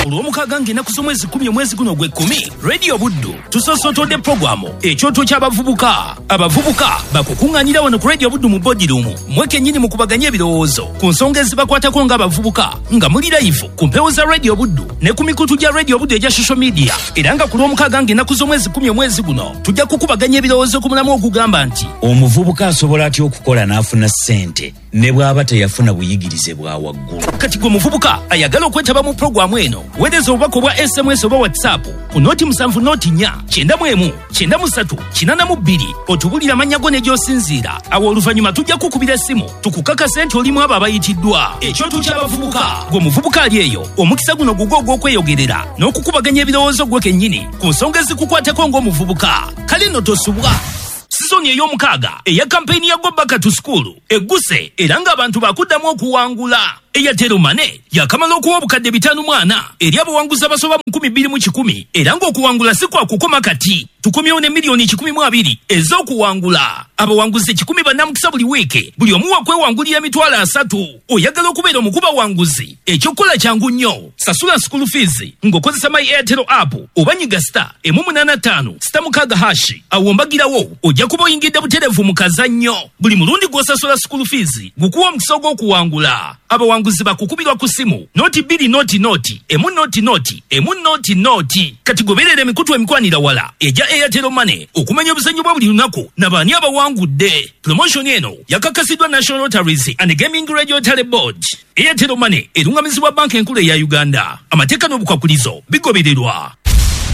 olw'omukaaga ng'ennaku z'omwezi 10 omwezi guno gwe 10 Radio Buddu tusosootodde programu ekyoto ky'abavubuka. Abavubuka bakukuŋŋaanira wano ku Radio Buddu mu bodirumu mwe kennyini mu kubaganya ebirowoozo ku nsonga ezibakwatako ng'abavubuka nga muli live ku mpewo za Radio Buddu ne ku mikutu gya Radio Buddu egya social media. Era nga ku lw'omukaaga ng'ennaku z'omwezi 10 omwezi guno tujja kukubaganya ebirowoozo ku mulamu ogugamba nti omuvubuka asobola atya okukola n'afuna ssente ne bw'aba teyafuna buyigirize bwa waggulu. Kati gwe muvubuka ayagala okwetaba mu programu eno weereza obubaka obwa SMS oba WhatsApp ku nooti 7 nooti 4 91 93 82 otubulira amannya go ne gy'osinziira. Awo oluvannyuma tujja kukubira essimu tukukakase nti olimu abo abayitiddwa. Ekyoto ky'abavubuka gwe muvubuka ali eyo omukisa guno gugwo ogw'okweyogerera n'okukubaganya ebirowoozo gwe kennyini ku nsonga ezikukwatako ng'omuvubuka. Kale nno tosubwa. Sizoni ey'omukaaga eya kampeyini ya Go Back to School egguse era ng'abantu bakuddamu okuwangula. Airtel Money yakamala okuwa obukadde 5 mwana eri abawanguzi abasoba mu 2010 era ng'okuwangula si kwa kukoma kati. Tukomyewo ne miliyoni 12 ez'okuwangula. Abawanguzi 10 bannamukisa buli wiiki buli omu wakwewangulira emitwalo 3. Oyagala okubeera omukuba wanguzi ekyokukola kyangu nnyo. Sasula school fees ng'okozesa My Airtel app oba nyiga *185*6 awo mbagirawo ojja kuba oyingidde butereevu mu kazannyo. Buli mulundi gw'osasula school fees gukuwa omukisa gw'okuwangula. Abawanguzi bakukubirwa ku simu noti 2 noti emu noti. Kati goberera emikutu emikwanira wala eja Airtel Money okumanya obuzannyo bwa buli lunaku n'abaani abawangudde. Promotion eno yakakasidwa National Lotteries and Gaming Regulatory Board. Airtel Money erungamizibwa banka enkulu eya Uganda. Amateeka n'obukwakulizo bigobererwa.